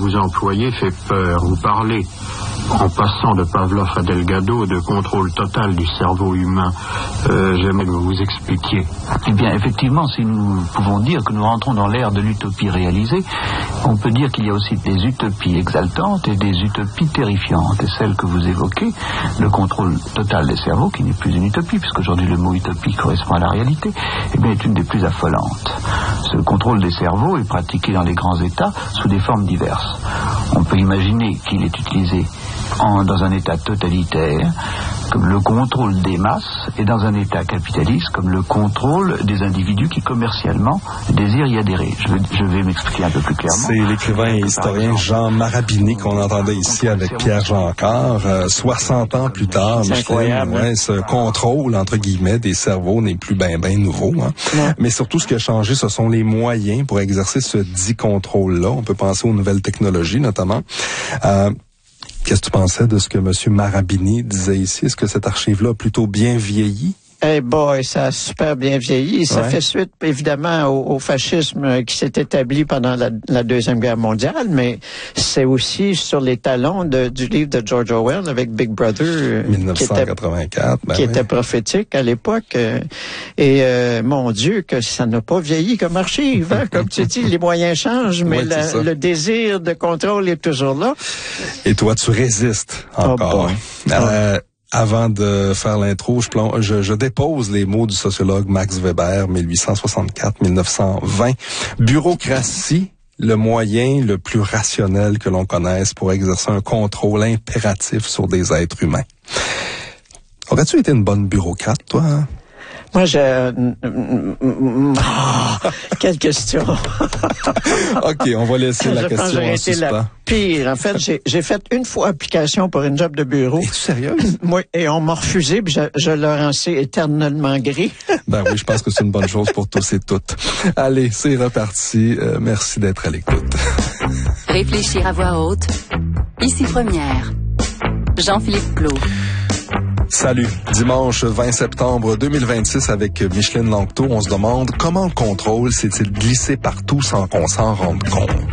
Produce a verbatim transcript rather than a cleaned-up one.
vous employez fait peur. Vous parlez, en passant de Pavlov à Delgado, de contrôle total du cerveau humain. Euh, j'aimerais que vous vous expliquiez. Eh bien, effectivement, si nous pouvons dire que nous rentrons dans l'ère de l'utopie réalisée, on peut dire qu'il y a aussi des utopies exaltantes et des utopies terrifiantes. Et celle que vous évoquez, le contrôle total des cerveaux, qui n'est plus une utopie, puisqu'aujourd'hui le mot utopie correspond à la réalité, eh bien, est une des plus affolantes. Ce contrôle des cerveaux est pratiqué dans les grands États sous des formes diverses. On peut imaginer qu'il est utilisé en, dans un État totalitaire, comme le contrôle des masses, et dans un État capitaliste, comme le contrôle des individus qui commercialement désirent y adhérer. Je vais, je vais m'expliquer un peu plus clairement. C'est l'écrivain et historien Jean Marabini qu'on entendait ici avec Pierre Jeancor. Euh, soixante ans plus tard, c'est incroyable. Ouais, ce contrôle, entre guillemets, des cerveaux n'est plus ben ben nouveau. Hein. Mais surtout, ce qui a changé, ce sont les moyens pour exercer ce dit contrôle-là. On peut penser aux nouvelles technologies, notamment. Euh, Qu'est-ce que tu pensais de ce que M. Marabini disait ici? Est-ce que cette archive-là a plutôt bien vieilli? Eh boy, ça a super bien vieilli. Ça ouais. fait suite, évidemment, au, au fascisme qui s'est établi pendant la, la Deuxième Guerre mondiale, mais c'est aussi sur les talons de, du livre de George Orwell avec Big Brother. dix-neuf cent quatre-vingt-quatre. Qui était, ben qui oui. était prophétique à l'époque. Et euh, mon Dieu, que ça n'a pas vieilli comme archive. Hein? Comme tu dis, les moyens changent, mais oui, la, le désir de contrôle est toujours là. Et toi, tu résistes encore. Oh euh, Avant de faire l'intro, je, plonge, je, je dépose les mots du sociologue Max Weber, dix-huit cent soixante-quatre à dix-neuf cent vingt. Bureaucratie, le moyen le plus rationnel que l'on connaisse pour exercer un contrôle impératif sur des êtres humains. Aurais-tu été une bonne bureaucrate, toi? Hein? Moi, j'ai... Oh, quelle question! OK, on va laisser la je question pense que en suspens. La pire. En fait, j'ai, j'ai fait une fois application pour une job de bureau. Es-tu sérieux? Oui, et on m'a refusé, puis je, je leur en sais éternellement gris. Ben oui, je pense que c'est une bonne chose pour tous et toutes. Allez, c'est reparti. Euh, merci d'être à l'écoute. Réfléchir à voix haute. Ici Première. Jean-Philippe Plault. Salut. Dimanche vingt septembre deux mille vingt-six avec Micheline Lanctot, on se demande comment le contrôle s'est-il glissé partout sans qu'on s'en rende compte.